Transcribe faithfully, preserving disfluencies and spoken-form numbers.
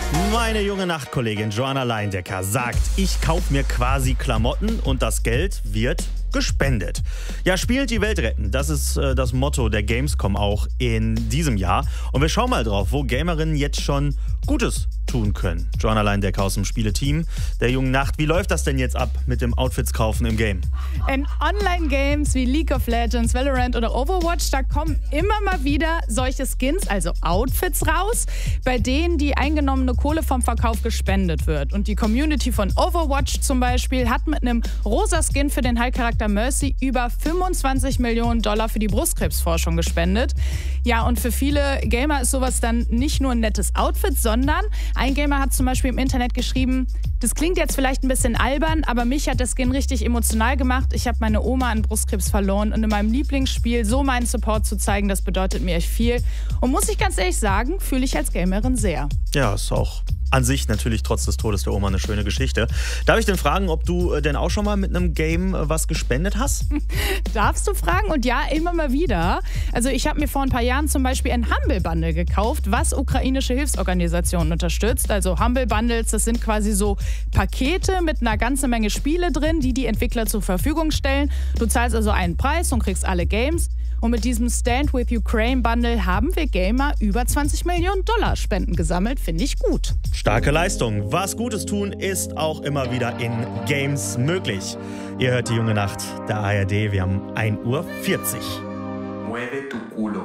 Meine junge Nachtkollegin Joanna Leindecker sagt, ich kaufe mir quasi Klamotten und das Geld wird gespendet. Ja, spielt die Welt retten. Das ist äh, das Motto der Gamescom auch in diesem Jahr. Und wir schauen mal drauf, wo Gamerinnen jetzt schon Gutes tun können. Joanna Leindecker aus dem Spieleteam der jungen Nacht. Wie läuft das denn jetzt ab mit dem Outfits kaufen im Game? In Online-Games wie League of Legends, Valorant oder Overwatch, da kommen immer mal wieder solche Skins, also Outfits raus, bei denen die eingenommene Kohle vom Verkauf gespendet wird. Und die Community von Overwatch zum Beispiel hat mit einem rosa Skin für den Heilcharakter Mercy über fünfundzwanzig Millionen Dollar für die Brustkrebsforschung gespendet. Ja, und für viele Gamer ist sowas dann nicht nur ein nettes Outfit, sondern ein Gamer hat zum Beispiel im Internet geschrieben, das klingt jetzt vielleicht ein bisschen albern, aber mich hat der Skin richtig emotional gemacht. Ich habe meine Oma an Brustkrebs verloren und in meinem Lieblingsspiel so meinen Support zu zeigen, das bedeutet mir echt viel. Und muss ich ganz ehrlich sagen, fühle ich als Gamerin sehr. Ja, ist auch an sich natürlich trotz des Todes der Oma eine schöne Geschichte. Darf ich denn fragen, ob du äh, denn auch schon mal mit einem Game äh, was gespendet hast? Darfst du fragen? Und ja, immer mal wieder. Also ich habe mir vor ein paar Jahren zum Beispiel ein Humble Bundle gekauft, was ukrainische Hilfsorganisationen unterstützt. Also Humble Bundles, das sind quasi so Pakete mit einer ganzen Menge Spiele drin, die die Entwickler zur Verfügung stellen. Du zahlst also einen Preis und kriegst alle Games. Und mit diesem Stand with Ukraine Bundle haben wir Gamer über zwanzig Millionen Dollar Spenden gesammelt. Finde ich gut. Starke Leistung. Was Gutes tun ist auch immer wieder in Games möglich. Ihr hört die junge Nacht der A R D. Wir haben ein Uhr vierzig. Mueve tu culo.